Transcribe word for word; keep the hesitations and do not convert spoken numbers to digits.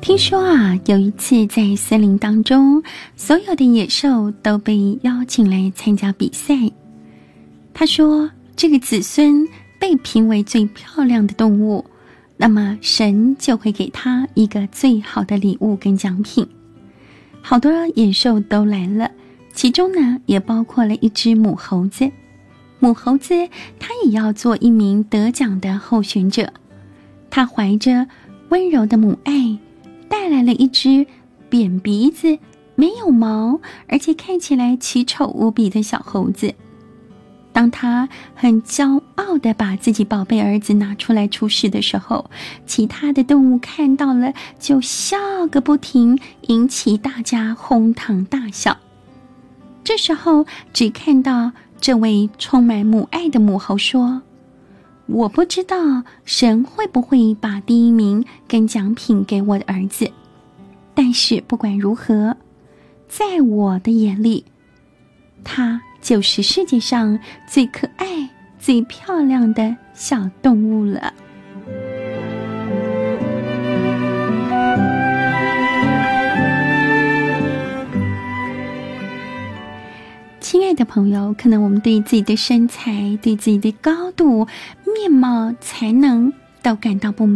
听说啊，有一次在森林当中，所有的野兽都被邀请来参加比赛。他说，这个子孙被评为最漂亮的动物，那么神就会给他一个最好的礼物跟奖品。好多野兽都来了，其中呢也包括了一只母猴子。母猴子它也要做一名得奖的候选者，它怀着温柔的母爱，带来了一只扁鼻子、没有毛，而且看起来奇丑无比的小猴子。当他很骄傲地把自己宝贝儿子拿出来出示的时候，其他的动物看到了就笑个不停，引起大家哄堂大笑。这时候只看到这位充满母爱的母猴说，我不知道神会不会把第一名跟奖品给我的儿子，但是不管如何，在我的眼里，他就是世界上最可爱、最漂亮的小动物了。亲爱的朋友，可能我们对自己的身材、对自己的高度、面貌、才能都感到不满。